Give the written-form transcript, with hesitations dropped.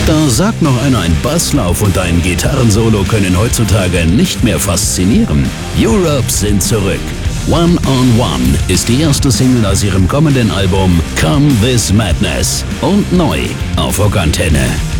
Da sagt noch einer, ein Basslauf und ein Gitarrensolo können heutzutage nicht mehr faszinieren. Europe sind zurück. One on One ist die erste Single aus ihrem kommenden Album Come This Madness und neu auf Rockantenne.